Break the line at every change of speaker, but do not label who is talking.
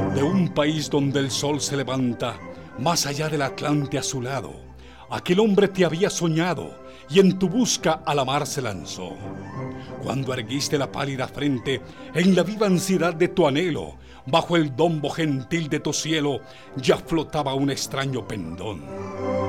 De un país donde el sol se levanta, más allá del Atlante azulado, aquel hombre te había soñado y en tu busca a la mar se lanzó. Cuando erguiste la pálida frente en la viva ansiedad de tu anhelo, bajo el dombo gentil de tu cielo ya flotaba un extraño pendón.